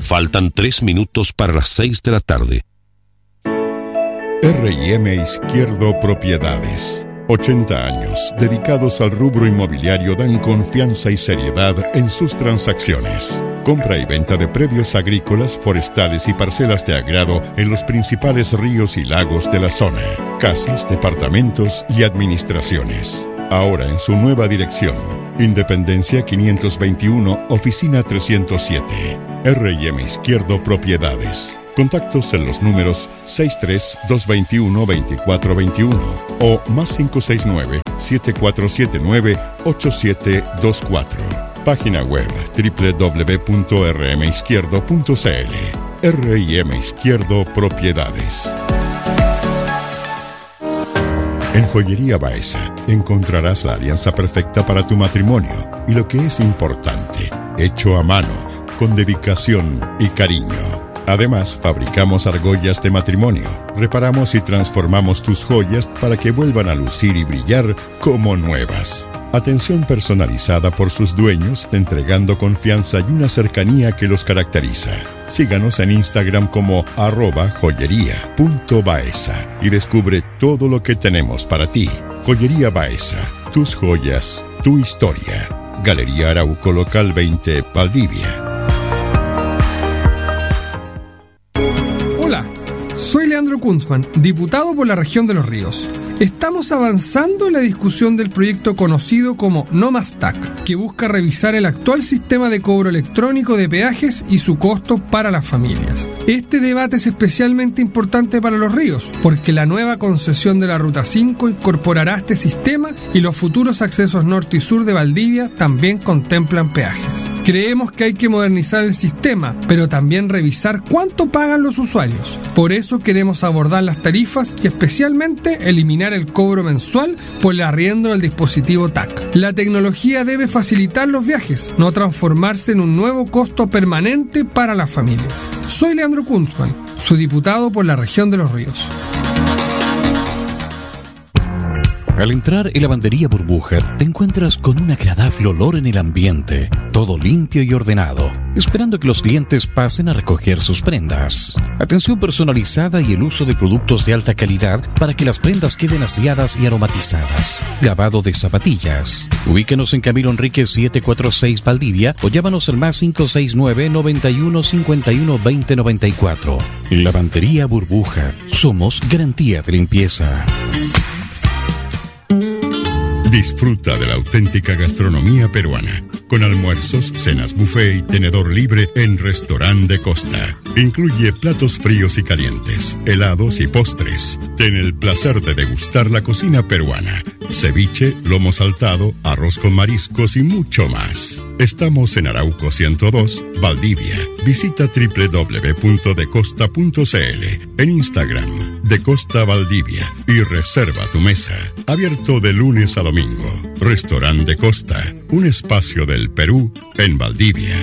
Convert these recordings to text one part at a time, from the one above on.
Faltan 3 minutos para las 6 de la tarde. R&M Izquierdo Propiedades. 80 años dedicados al rubro inmobiliario dan confianza y seriedad en sus transacciones. Compra y venta de predios agrícolas, forestales y parcelas de agrado en los principales ríos y lagos de la zona. Casas, departamentos y administraciones. Ahora en su nueva dirección. Independencia 521, Oficina 307. R&M Izquierdo Propiedades. Contactos en los números 63-221-2421 o más 569-7479-8724. Página web www.rmizquierdo.cl. R&M Izquierdo Propiedades. En Joyería Baeza encontrarás la alianza perfecta para tu matrimonio y lo que es importante, hecho a mano, con dedicación y cariño. Además, fabricamos argollas de matrimonio, reparamos y transformamos tus joyas para que vuelvan a lucir y brillar como nuevas. Atención personalizada por sus dueños, entregando confianza y una cercanía que los caracteriza. Síganos en Instagram como @joyería.baeza y descubre todo lo que tenemos para ti. Joyería Baeza, tus joyas, tu historia. Galería Arauco, local 20, Valdivia. Hola, soy Leandro Kunzman, diputado por la región de Los Ríos. Estamos avanzando en la discusión del proyecto conocido como No Más TAC, que busca revisar el actual sistema de cobro electrónico de peajes y su costo para las familias. Este debate es especialmente importante para Los Ríos, porque la nueva concesión de la Ruta 5 incorporará este sistema y los futuros accesos norte y sur de Valdivia también contemplan peajes. Creemos que hay que modernizar el sistema, pero también revisar cuánto pagan los usuarios. Por eso queremos abordar las tarifas y especialmente eliminar el cobro mensual por el arriendo del dispositivo TAC. La tecnología debe facilitar los viajes, no transformarse en un nuevo costo permanente para las familias. Soy Leandro Kunzman, su diputado por la región de Los Ríos. Al entrar en Lavandería Burbuja, te encuentras con un agradable olor en el ambiente, todo limpio y ordenado, esperando que los clientes pasen a recoger sus prendas. Atención personalizada y el uso de productos de alta calidad para que las prendas queden aseadas y aromatizadas. Lavado de zapatillas. Ubíquenos en Camilo Enríquez 746 Valdivia o llámanos al más 569-9151-2094. Lavandería Burbuja. Somos garantía de limpieza. Disfruta de la auténtica gastronomía peruana, con almuerzos, cenas buffet y tenedor libre en Restaurante de Costa. Incluye platos fríos y calientes, helados y postres. Ten el placer de degustar la cocina peruana, ceviche, lomo saltado, arroz con mariscos y mucho más. Estamos en Arauco 102, Valdivia. Visita www.decosta.cl, en Instagram, De Costa Valdivia, y reserva tu mesa. Abierto de lunes a domingo. Restaurante de Costa, un espacio del Perú en Valdivia.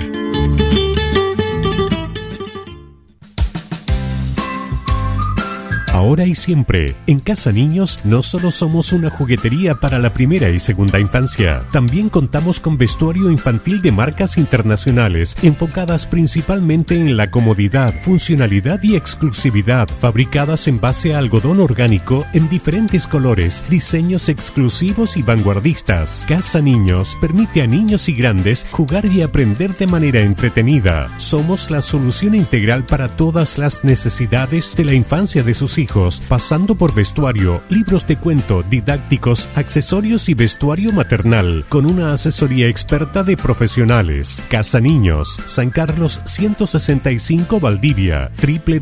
Ahora y siempre, en Casa Niños no solo somos una juguetería para la primera y segunda infancia, también contamos con vestuario infantil de marcas internacionales, enfocadas principalmente en la comodidad, funcionalidad y exclusividad, fabricadas en base a algodón orgánico en diferentes colores, diseños exclusivos y vanguardistas. Casa Niños permite a niños y grandes jugar y aprender de manera entretenida. Somos la solución integral para todas las necesidades de la infancia de sus hijos, pasando por vestuario, libros de cuento, didácticos, accesorios y vestuario maternal, con una asesoría experta de profesionales. Casa Niños, San Carlos 165 Valdivia,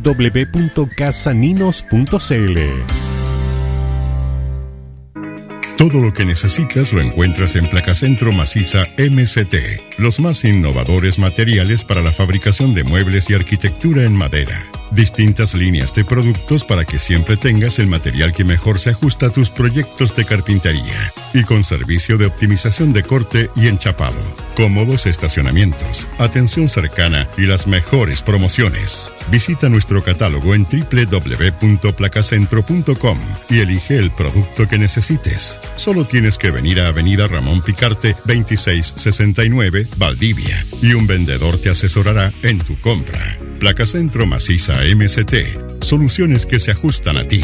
www.casaninos.cl. Todo lo que necesitas lo encuentras en Placacentro Maciza MCT, los más innovadores materiales para la fabricación de muebles y arquitectura en madera. Distintas líneas de productos para que siempre tengas el material que mejor se ajusta a tus proyectos de carpintería. Y con servicio de optimización de corte y enchapado. Cómodos estacionamientos, atención cercana y las mejores promociones. Visita nuestro catálogo en www.placacentro.com y elige el producto que necesites. Solo tienes que venir a Avenida Ramón Picarte 2669, Valdivia, y un vendedor te asesorará en tu compra. Placacentro Maciza MST. Soluciones que se ajustan a ti.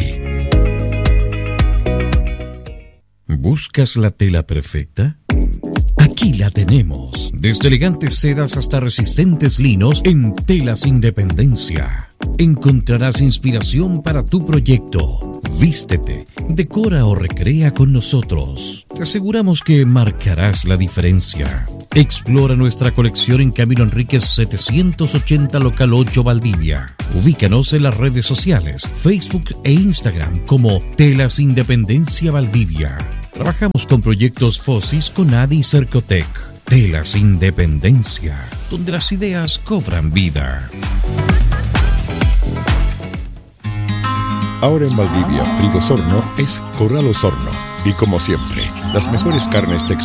¿Buscas la tela perfecta? Aquí la tenemos. Desde elegantes sedas hasta resistentes linos en Telas Independencia. Encontrarás inspiración para tu proyecto. Vístete, decora o recrea con nosotros. Te aseguramos que marcarás la diferencia. Explora nuestra colección en Camilo Enríquez 780, local 8, Valdivia. Ubícanos en las redes sociales, Facebook e Instagram como Telas Independencia Valdivia. Trabajamos con proyectos FOSIS con ADI y Cercotec. Telas Independencia, donde las ideas cobran vida. Ahora en Valdivia, Frigosorno es Corral Osorno. Y como siempre, las mejores carnes